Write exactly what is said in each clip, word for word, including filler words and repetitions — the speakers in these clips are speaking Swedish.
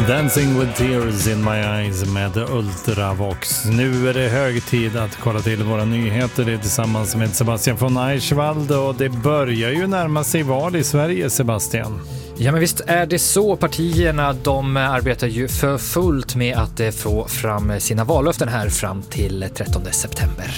Dancing with tears in my eyes med Ultravox. Nu är det hög tid att kolla till våra nyheter. Det är tillsammans med Sebastian von Eichwald, och det börjar ju närma sig val i Sverige, Sebastian. Ja, men visst är det så. Partierna, de arbetar ju för fullt med att få fram sina vallöften här fram till trettonde september.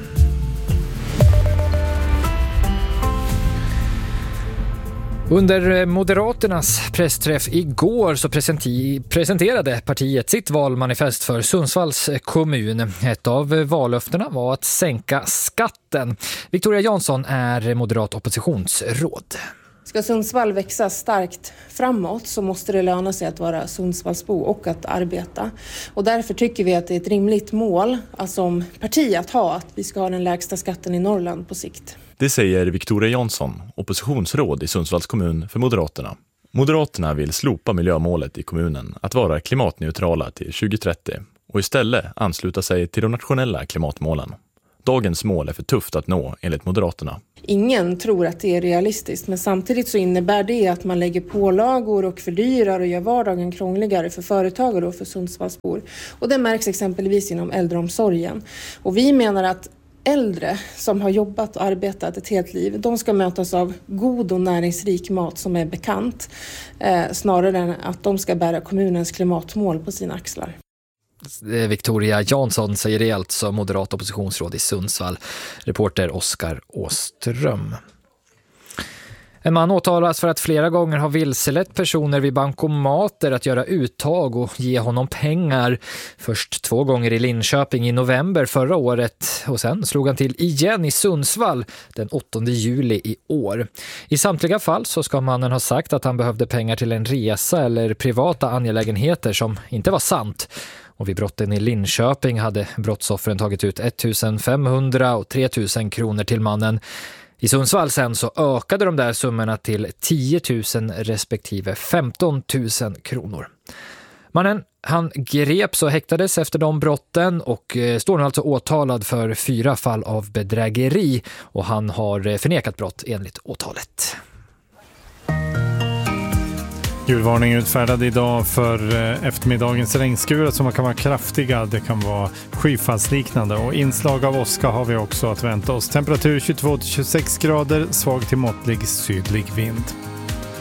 Under Moderaternas pressträff igår så presenterade partiet sitt valmanifest för Sundsvalls kommun. Ett av vallöftena var att sänka skatten. Victoria Jansson är moderat oppositionsråd. Ska Sundsvall växa starkt framåt så måste det löna sig att vara Sundsvallsbo och att arbeta. Och därför tycker vi att det är ett rimligt mål, alltså som parti, att ha att vi ska ha den lägsta skatten i Norrland på sikt. Det säger Victoria Jansson, oppositionsråd i Sundsvalls kommun för Moderaterna. Moderaterna vill slopa miljömålet i kommunen att vara klimatneutrala till tjugo trettio och istället ansluta sig till de nationella klimatmålen. Dagens mål är för tufft att nå enligt Moderaterna. Ingen tror att det är realistiskt, men samtidigt så innebär det att man lägger pålagor och fördyrar och gör vardagen krångligare för företagare och för Sundsvallsbor. Och det märks exempelvis inom äldreomsorgen. Och vi menar att äldre som har jobbat och arbetat ett helt liv, de ska mötas av god och näringsrik mat som är bekant, eh, snarare än att de ska bära kommunens klimatmål på sina axlar. Victoria Jansson säger det, alltså moderat oppositionsråd i Sundsvall. Reporter Oskar Åström. En man åtalas för att flera gånger ha vilselett personer vid bankomater att göra uttag och ge honom pengar. Först två gånger i Linköping i november förra året, och sen slog han till igen i Sundsvall den åttonde juli i år. I samtliga fall så ska mannen ha sagt att han behövde pengar till en resa eller privata angelägenheter som inte var sant. Och vid brotten i Linköping hade brottsoffren tagit ut ettusenfemhundra och tre tusen kronor till mannen. I Sundsvall sen så ökade de där summorna till tio tusen respektive femton tusen kronor. Mannen, han greps och häktades efter de brotten och står nu alltså åtalad för fyra fall av bedrägeri, och han har förnekat brott enligt åtalet. Julvarning utfärdad idag för eftermiddagens regnskurar som kan vara kraftiga. Det kan vara skyfallsliknande, och inslag av åska har vi också att vänta oss. Temperatur tjugotvå till tjugosex grader, svag till måttlig sydlig vind.